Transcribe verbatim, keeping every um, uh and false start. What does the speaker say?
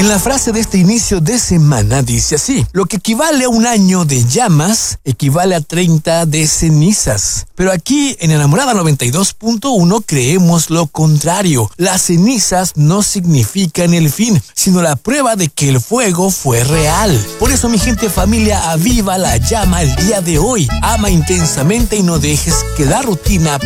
En la frase de este inicio de semana dice así: lo que equivale a un año de llamas equivale a treinta de cenizas. Pero aquí en Enamorada noventa y dos punto uno creemos lo contrario. Las cenizas no significan el fin, sino la prueba de que el fuego fue real. Por eso, mi gente, familia, aviva la llama el día de hoy. Ama intensamente y no dejes que la rutina